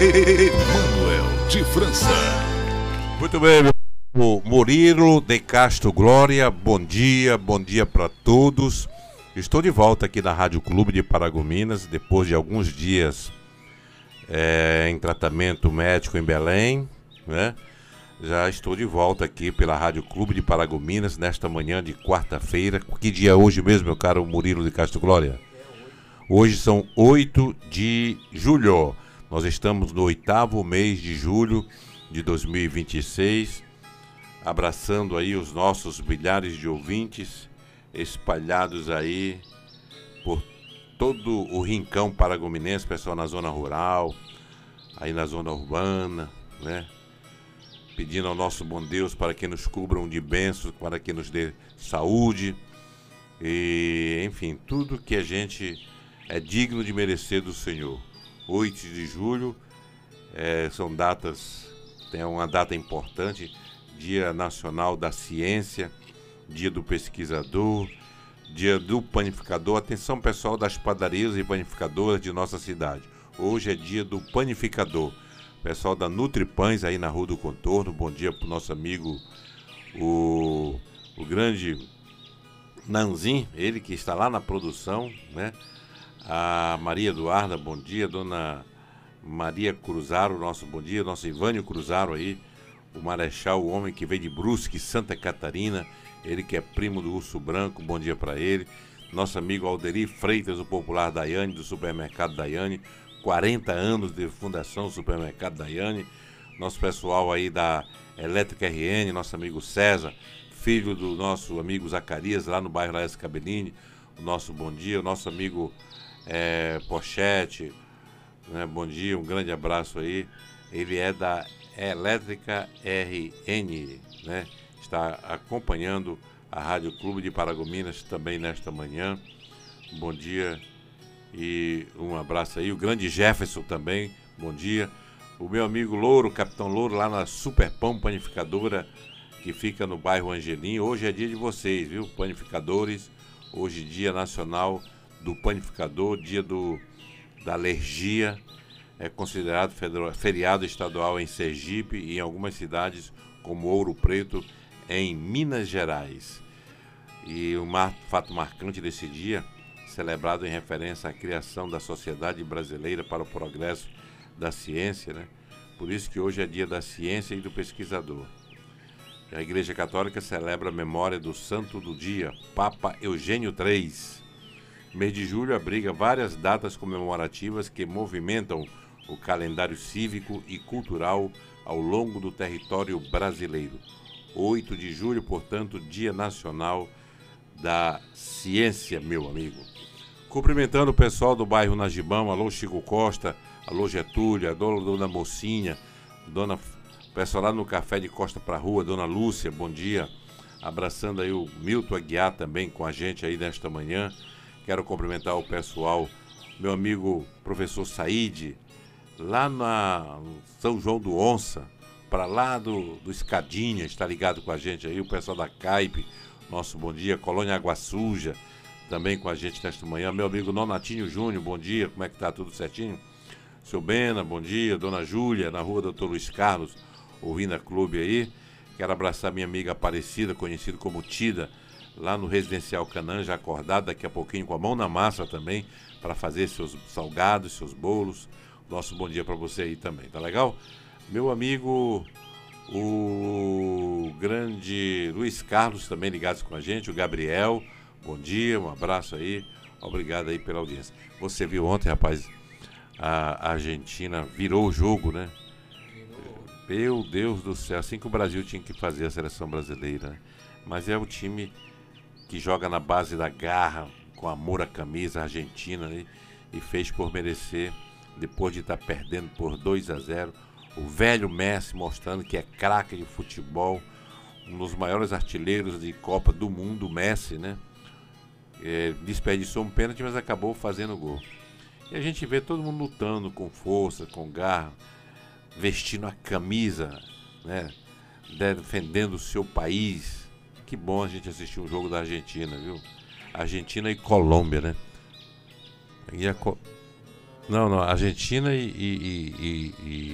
Emanuel de França. Muito bem, meu Murilo de Castro Glória, bom dia para todos. Estou de volta aqui na Rádio Clube de Paragominas, depois de alguns dias em tratamento médico em Belém, né? Já estou de volta aqui pela Rádio Clube de Paragominas nesta manhã de quarta-feira. Que dia é hoje mesmo, meu caro Murilo de Castro Glória? Hoje são 8 de julho. Nós estamos no 8º mês de julho de 2026, abraçando aí os nossos milhares de ouvintes espalhados aí por todo o rincão paragominense, pessoal na zona rural, aí na zona urbana, né? Pedindo ao nosso bom Deus para que nos cubram de bênçãos, para que nos dê saúde e, enfim, tudo que a gente é digno de merecer do Senhor. 8 de julho são datas, tem uma data importante, Dia Nacional da Ciência, Dia do Pesquisador, Dia do Panificador. Atenção, pessoal das padarias e panificadoras de nossa cidade. Hoje é Dia do Panificador. Pessoal da Nutripães aí na Rua do Contorno, bom dia pro nosso amigo o grande Nanzin, ele que está lá na produção, né? A Maria Eduarda, bom dia. Dona Maria Cruzaro, nosso bom dia. Nosso Ivânio Cruzaro aí, o Marechal, o homem que veio de Brusque, Santa Catarina, ele que é primo do Urso Branco, bom dia para ele. Nosso amigo Alderi Freitas, o popular Daiane, do supermercado Daiane, 40 anos de fundação do supermercado Daiane. Nosso pessoal aí da Elétrica RN, nosso amigo César, filho do nosso amigo Zacarias, lá no bairro Laércio Cabellini, o nosso bom dia. O nosso amigo Pochete, né? Bom dia, um grande abraço aí. Ele é da Elétrica RN, né? Está acompanhando a Rádio Clube de Paragominas também nesta manhã. Bom dia e um abraço aí. O grande Jefferson também, bom dia. O meu amigo Louro, Capitão Louro, lá na Super Pão Panificadora, que fica no bairro Angelim. Hoje é dia de vocês, viu, panificadores? Hoje Dia Nacional do Panificador, Dia da Alergia. É considerado feriado estadual em Sergipe e em algumas cidades como Ouro Preto, em Minas Gerais. E o fato marcante desse dia, celebrado em referência à criação da Sociedade Brasileira para o Progresso da Ciência, né? Por isso que hoje é Dia da Ciência e do Pesquisador. A Igreja Católica celebra a memória do santo do dia, Papa Eugênio III. O mês de julho abriga várias datas comemorativas que movimentam o calendário cívico e cultural ao longo do território brasileiro. 8 de julho, portanto, Dia Nacional da Ciência, meu amigo. Cumprimentando o pessoal do bairro Najibão, alô Chico Costa, alô Getúlio, alô Dona Mocinha, pessoal lá no Café de Costa pra Rua, Dona Lúcia, bom dia. Abraçando aí o Milton Aguiar também com a gente aí nesta manhã. Quero cumprimentar o pessoal, meu amigo professor Saíde, lá na São João do Onça, para lá do Escadinha, está ligado com a gente aí, o pessoal da Caipe, nosso bom dia. Colônia Água Suja, também com a gente nesta manhã. Meu amigo Nonatinho Júnior, bom dia, como é que tá? Tudo certinho? Seu Bena, bom dia. Dona Júlia, na rua Doutor Luiz Carlos, ouvindo a clube aí. Quero abraçar minha amiga Aparecida, conhecida como Tida, lá no Residencial Canaã, já acordado daqui a pouquinho com a mão na massa também, para fazer seus salgados, seus bolos. Nosso bom dia para você aí também, tá legal? Meu amigo, o grande Luiz Carlos, também ligados com a gente, o Gabriel, bom dia, um abraço aí, obrigado aí pela audiência. Você viu ontem, rapaz, a Argentina virou o jogo, né? Meu Deus do céu, assim que o Brasil tinha que fazer a seleção brasileira, né? Mas é o time que joga na base da garra, com amor à camisa argentina, né? E fez por merecer, depois de estar perdendo por 2-0, o velho Messi mostrando que é craque de futebol, um dos maiores artilheiros de Copa do Mundo, Messi, né? Desperdiçou um pênalti, mas acabou fazendo gol. E a gente vê todo mundo lutando com força, com garra, vestindo a camisa, né? Defendendo o seu país. Que bom a gente assistir um jogo da Argentina, viu? Argentina e Colômbia, né? Não, Argentina e...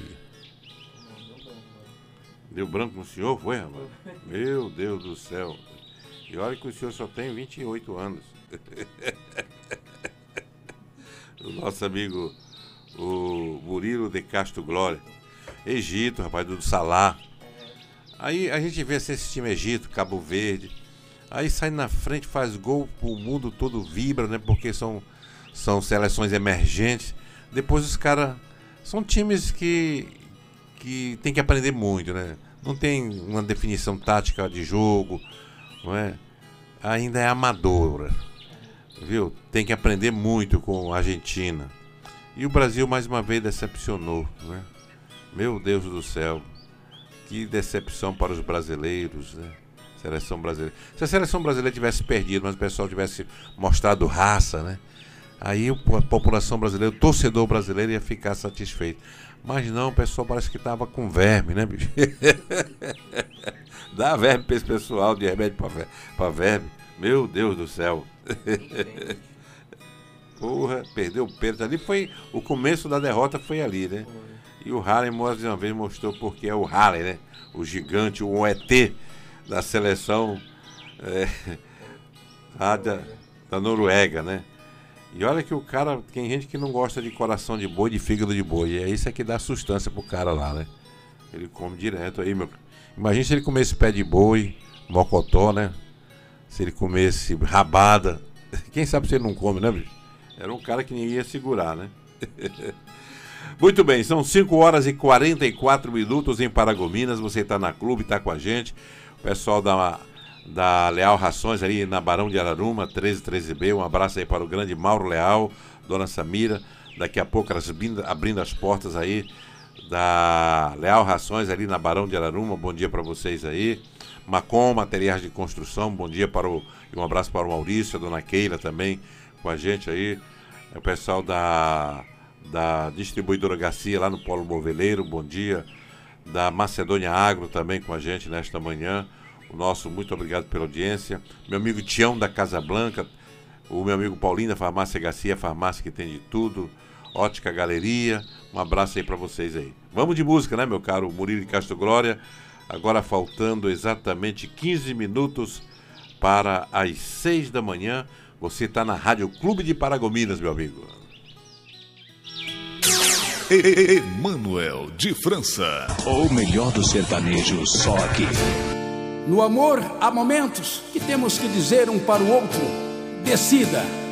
Deu branco no senhor, foi, rapaz? Meu Deus do céu. E olha que o senhor só tem 28 anos. O nosso amigo, o Murilo de Castro Glória. Egito, rapaz, do Salah. Aí a gente vê assim, esse time Egito, Cabo Verde. Aí sai na frente, faz gol, o mundo todo vibra, né? Porque são seleções emergentes. Depois os caras... São times que tem que aprender muito, né? Não tem uma definição tática de jogo, não é? Ainda é amadora, viu? Tem que aprender muito com a Argentina. E o Brasil mais uma vez decepcionou, né? Meu Deus do céu, que decepção para os brasileiros, né? Seleção brasileira. Se a seleção brasileira tivesse perdido, mas o pessoal tivesse mostrado raça, né? Aí a população brasileira, o torcedor brasileiro ia ficar satisfeito. Mas não, o pessoal parece que tava com verme, né, bicho? Dá verme pra esse pessoal, de remédio pra verme. Meu Deus do céu. Porra, perdeu o pênalti. Ali foi, o começo da derrota foi ali, né? E o Haaland mais uma vez mostrou porque é o Haaland, né? O gigante, o ET da seleção da Noruega, né? E olha que o cara, tem gente que não gosta de coração de boi, de fígado de boi. E é isso que dá sustância pro cara lá, né? Ele come direto aí, meu. Imagina se ele comesse pé de boi, mocotó, né? Se ele comesse rabada. Quem sabe se ele não come, né, bicho? Era um cara que ninguém ia segurar, né? Muito bem, são 5 horas e 44 minutos em Paragominas. Você está na clube, está com a gente. O pessoal da Leal Rações ali na Barão de Araruma, 1313B. Um abraço aí para o grande Mauro Leal, Dona Samira. Daqui a pouco elas abrindo as portas aí da Leal Rações ali na Barão de Araruma. Bom dia para vocês aí. Macom, Materiais de Construção. Bom dia e um abraço para o Maurício, a Dona Keila também com a gente aí. O pessoal da distribuidora Garcia lá no Polo Moveleiro. Bom dia. Da Macedônia Agro também com a gente nesta manhã. O nosso muito obrigado pela audiência. Meu amigo Tião da Casa Blanca, o meu amigo Paulinho da Farmácia Garcia, farmácia que tem de tudo, Ótica Galeria. Um abraço aí para vocês aí. Vamos de música, né, meu caro Murilo de Castro Glória? Agora faltando exatamente 15 minutos para as 6 da manhã. Você está na Rádio Clube de Paragominas, meu amigo. Emanuel de França. O melhor do sertanejo, só aqui. No amor, há momentos que temos que dizer um para o outro: decida.